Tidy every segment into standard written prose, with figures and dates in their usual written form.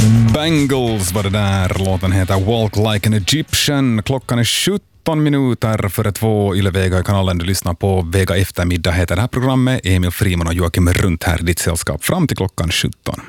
Bangles var det där. Låten heter Walk Like an Egyptian. Klockan är 17 minuter före 2 Yle Vega i kanalen. Du lyssnar på Vega eftermiddag heter det här programmet. Emil Friman och Joakim Runt här i ditt sällskap fram till klockan 17.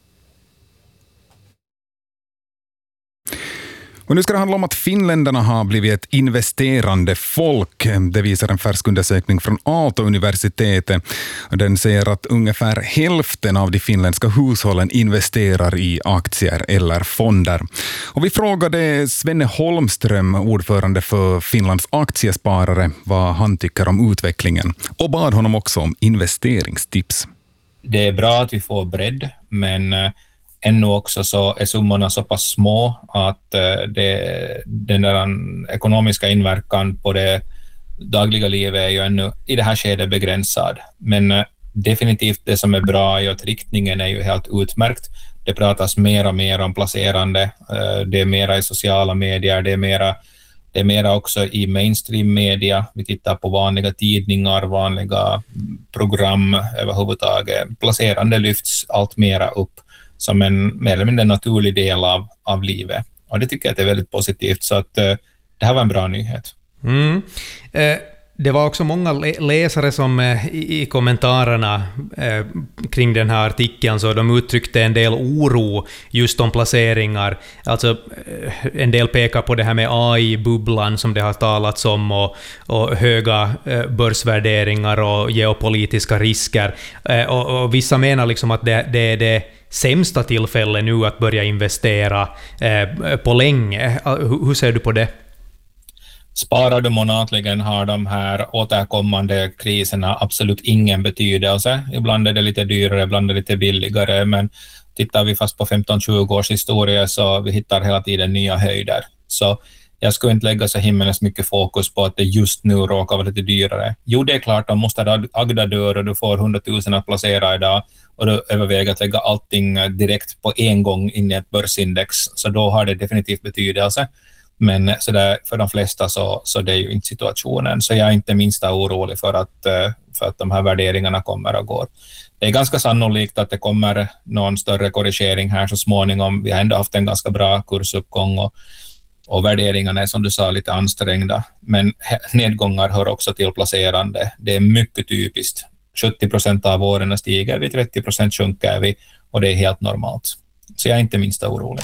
Och nu ska det handla om att finländarna har blivit ett investerande folk. Det visar en färsk undersökning från Aalto-universitetet. Den säger att ungefär hälften av de finländska hushållen investerar i aktier eller fonder. Och vi frågade Svenne Holmström, ordförande för Finlands aktiesparare, vad han tycker om utvecklingen och bad honom också om investeringstips. Det är bra att vi får bredd, men ännu också så är summorna så pass små att den där ekonomiska inverkan på det dagliga livet är ju ännu i det här skedet begränsad. Men definitivt det som är bra är att riktningen är ju helt utmärkt. Det pratas mer och mer om placerande. Det är mera i sociala medier, det är mera också i mainstream media. Vi tittar på vanliga tidningar, vanliga program överhuvudtaget. Placerande lyfts allt mera upp som en mer eller mindre naturlig del av livet. Och det tycker jag att det är väldigt positivt, så att det här var en bra nyhet. Det var också många läsare som i kommentarerna kring den här artikeln så de uttryckte en del oro just om placeringar. Alltså en del pekar på det här med AI-bubblan som det har talats om och höga börsvärderingar och geopolitiska risker. Och vissa menar liksom att det är det sämsta tillfälle nu att börja investera på länge. Hur ser du på det? Sparar du månatligen har de här återkommande kriserna absolut ingen betydelse. Ibland är det lite dyrare, ibland är det lite billigare, men tittar vi fast på 15-20 års historia så vi hittar hela tiden nya höjder. Så jag skulle inte lägga så himmelens mycket fokus på att det just nu råkar vara lite dyrare. Jo, det är klart, de måste Agda dör och du får 100 000 att placera idag och du överväger att lägga allting direkt på en gång in i ett börsindex, så då har det definitivt betydelse. Men så där, för de flesta så det är ju inte situationen. Så jag är inte minsta orolig för att de här värderingarna kommer och går. Det är ganska sannolikt att det kommer någon större korrigering här så småningom. Vi har ändå haft en ganska bra kursuppgång och värderingarna är som du sa lite ansträngda. Men nedgångar hör också till placerande. Det är mycket typiskt. 70% av åren stiger vi, 30% sjunker vi och det är helt normalt. Så jag är inte minsta orolig.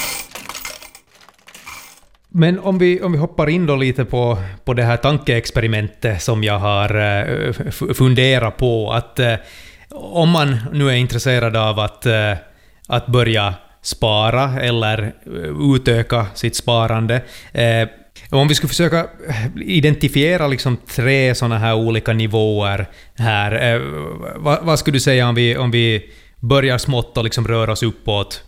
Men om vi hoppar in då lite på det här tankeexperimentet som jag har funderat på, att om man nu är intresserad av att börja spara eller utöka sitt sparande, om vi skulle försöka identifiera liksom 3 sådana här olika nivåer här, vad skulle du säga om vi börjar smått och liksom röra oss uppåt?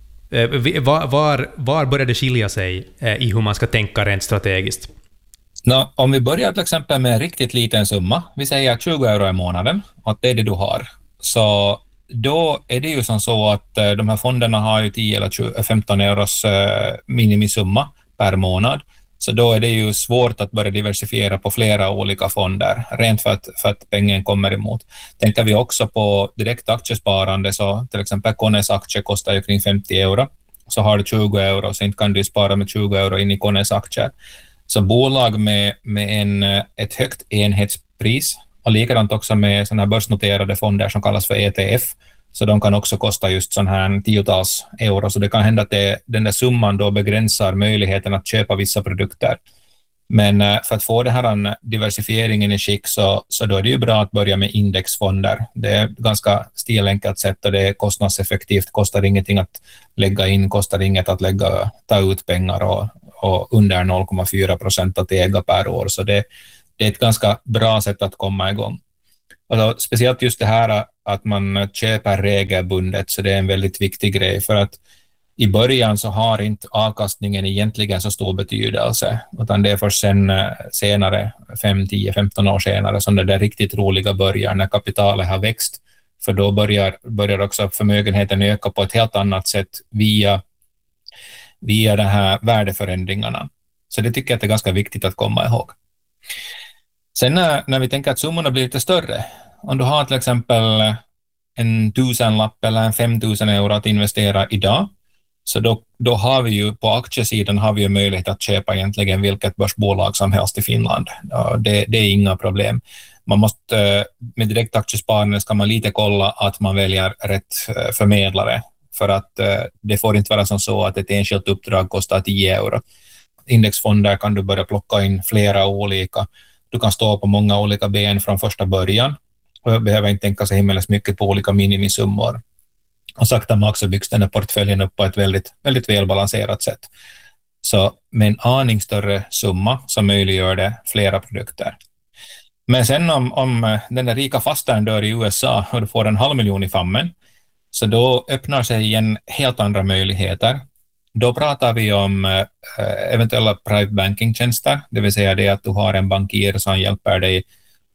Var börjar det skilja sig i hur man ska tänka rent strategiskt? Om vi börjar till exempel med en riktigt liten summa, vi säger 20 euro i månaden, att det är det du har, så då är det ju som så att de här fonderna har ju 10 eller 15 euros minimisumma per månad, så då är det ju svårt att börja diversifiera på flera olika fonder, rent för att pengen kommer emot. Tänker vi också på direkt aktiesparande, så till exempel Kones aktie kostar ju kring 50 euro, så har du 20 euro så inte kan du spara med 20 euro in i Kones aktier. Så bolag med ett högt enhetspris och likadant också med sådana här börsnoterade fonder som kallas för ETF, så de kan också kosta just sån här tiotals euro, så det kan hända att den där summan då begränsar möjligheten att köpa vissa produkter. Men för att få den här diversifieringen i skick så då är det ju bra att börja med indexfonder. Det är ganska stilenkelt sätt och det är kostnadseffektivt, kostar ingenting att lägga in, kostar inget att ta ut pengar och under 0,4% att äga per år, så det är ett ganska bra sätt att komma igång. Alltså, speciellt just det här att man köper regelbundet, så det är en väldigt viktig grej, för att i början så har inte avkastningen egentligen så stor betydelse, utan det är först senare, 5, 10, 15 år senare som det där riktigt roliga börjar, när kapitalet har växt, för då börjar också förmögenheten öka på ett helt annat sätt via de här värdeförändringarna. Så det tycker jag att det är ganska viktigt att komma ihåg. Sen när vi tänker att summorna blir lite större, om du har till exempel en 1000-lapp eller en 5000 euro att investera idag, Så då har vi ju på aktiesidan har vi ju möjlighet att köpa egentligen vilket börsbolag som helst i Finland. Det är inga problem. Man måste, med direktaktiesparande ska man lite kolla att man väljer rätt förmedlare, för att det får inte vara som så att ett enskilt uppdrag kostar 10 euro. Indexfonder kan du börja plocka in flera olika. Du kan stå på många olika ben från första början och behöver inte tänka så himmelens mycket på olika minimisummor. Och sakta men också byggs den här portföljen upp på ett väldigt, väldigt välbalanserat sätt. Så med en aning större summa så möjliggör det flera produkter. Men sen om den där rika fastaren dör i USA och du får 500 000 i famnen, så då öppnar sig igen helt andra möjligheter. Då pratar vi om eventuella private banking-tjänster, det vill säga det att du har en bankir som hjälper dig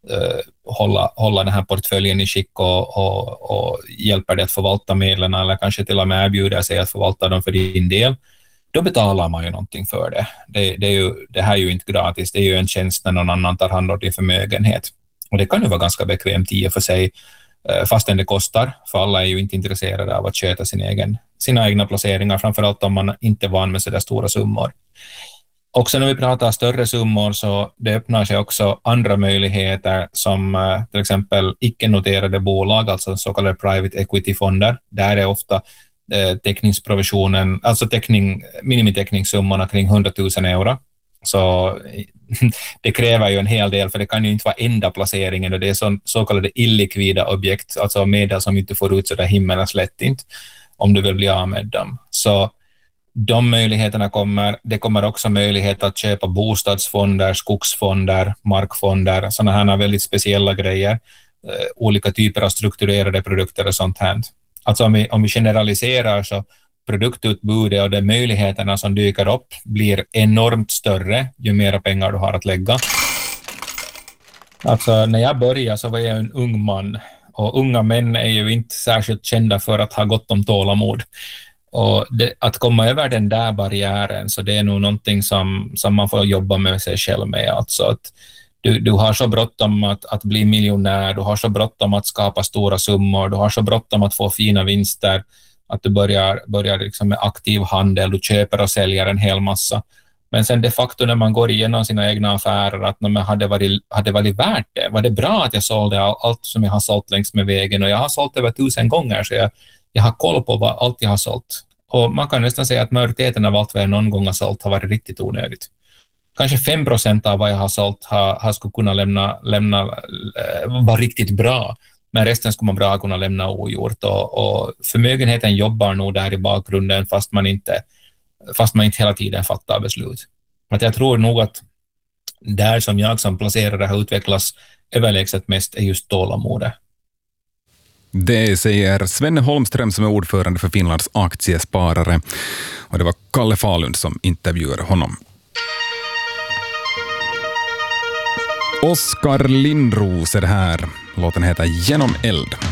hålla den här portföljen i skick och hjälper dig att förvalta medlen, eller kanske till och med erbjuder sig att förvalta dem för din del. Då betalar man ju någonting för det. Det här är ju inte gratis, det är ju en tjänst när någon annan tar hand om din förmögenhet. Och det kan ju vara ganska bekvämt i och för sig, fastän det kostar, för alla är ju inte intresserade av att köta sina egna placeringar, framförallt om man inte är van med så där stora summor. Också när vi pratar större summor så det öppnar sig också andra möjligheter, som till exempel icke-noterade bolag, alltså så kallade private equity-fonder. Där är ofta teckningsprovisionen, alltså minimiteckningssummorna kring 100 000 euro. Så det kräver ju en hel del, för det kan ju inte vara enda placeringen, och det är så kallade illikvida objekt, alltså medel som inte får ut så där himmelens lätt inte, om du vill bli av med dem. Så de möjligheterna det kommer också möjlighet att köpa bostadsfonder, skogsfonder, markfonder, sådana här väldigt speciella grejer, olika typer av strukturerade produkter och sånt här. Alltså om vi generaliserar, så produktutbudet och de möjligheterna som dyker upp blir enormt större ju mer pengar du har att lägga. Alltså när jag började så var jag en ung man, och unga män är ju inte särskilt kända för att ha gott om tålamod. Och att komma över den där barriären, så det är nog någonting som man får jobba med sig själv med. Alltså att du har så bråttom att bli miljonär, du har så bråttom att skapa stora summor, du har så bråttom att få fina vinster, att du börjar liksom med aktiv handel, du köper och säljer en hel massa. Men sen de facto när man går igenom sina egna affärer, att när man hade varit värt det, var det bra att jag sålde allt som jag har sålt längs med vägen, och jag har sålt över 1000 gånger, så jag har koll på allt jag har sålt. Och man kan nästan säga att majoriteten av allt vad jag någon gång har sålt har varit riktigt onödigt. Kanske 5% av vad jag har sålt har skulle kunna vara riktigt bra, men resten skulle man bra kunna lämna ogjort. Och förmögenheten jobbar nog där i bakgrunden, fast man inte hela tiden fattar beslut. Att jag tror nog att där som jag som placerare har utvecklats överlägset mest är just tålamodet. Det säger Svenne Holmström som är ordförande för Finlands aktiesparare. Och det var Kalle Falund som intervjuade honom. Oskar Lindros är det här. Låten heter Genom eld.